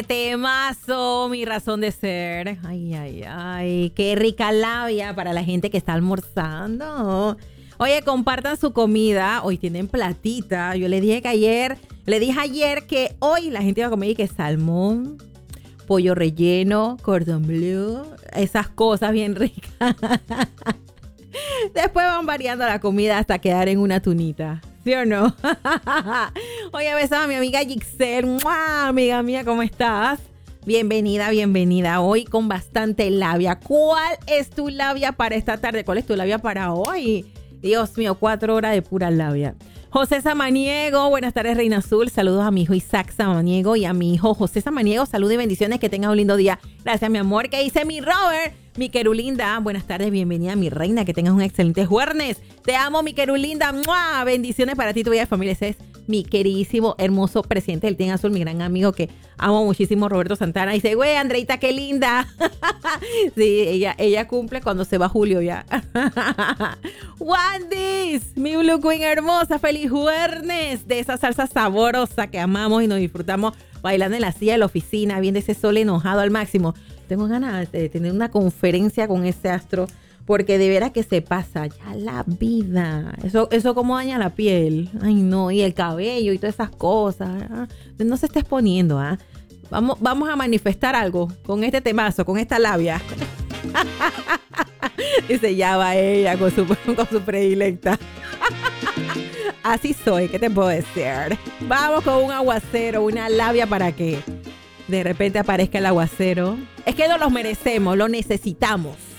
Temazo, mi razón de ser. Ay, ay, ay. Qué rica labia para la gente que está almorzando. Oye, compartan su comida. Hoy tienen platita. Yo le dije ayer que hoy la gente iba a comer y que salmón, pollo relleno, cordon bleu, esas cosas bien ricas. Después van variando la comida hasta quedar en una tunita. ¿Sí o no? Oye, besos a mi amiga Gixel. ¡Mua! Amiga mía, ¿cómo estás? Bienvenida, bienvenida. Hoy con bastante labia. ¿Cuál es tu labia para esta tarde? ¿Cuál es tu labia para hoy? Dios mío, 4 horas de pura labia. José Samaniego, buenas tardes, Reina Azul. Saludos a mi hijo Isaac Samaniego y a mi hijo José Samaniego. Saludos y bendiciones, que tengas un lindo día. Gracias, mi amor. ¿Qué dice mi Robert? Mi querulinda, buenas tardes, bienvenida, mi reina. Que tengas un excelente jueves. Te amo, mi querulinda. ¡Mua! Bendiciones para ti, tu vida de familia. Ese es mi queridísimo, hermoso presidente del Team Azul, mi gran amigo que amo muchísimo, Roberto Santana. Dice, güey, Andreita, qué linda. Sí, ella cumple cuando se va Julio ya. Wandis, mi Blue Queen hermosa, feliz jueves de esa salsa saborosa que amamos y nos disfrutamos bailando en la silla de la oficina, viendo ese sol enojado al máximo. Tengo ganas de tener una conferencia con ese astro, porque de veras que se pasa ya la vida. Eso como daña la piel. Ay, no, y el cabello y todas esas cosas. No se esté exponiendo, ¿ah? Vamos a manifestar algo con este temazo, con esta labia. Dice, ya va ella con su predilecta. Así soy, ¿qué te puedo decir? Vamos con un aguacero, una labia para que de repente aparezca el aguacero. Es que no los merecemos, lo necesitamos.